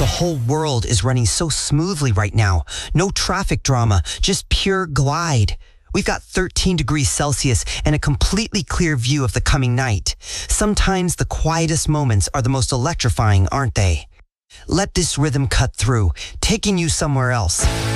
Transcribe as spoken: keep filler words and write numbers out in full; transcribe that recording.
The whole world is running so smoothly right now. No traffic drama, just pure glide. We've got thirteen degrees Celsius and a completely clear view of the coming night. Sometimes the quietest moments are the most electrifying, aren't they? Let this rhythm cut through, taking you somewhere else.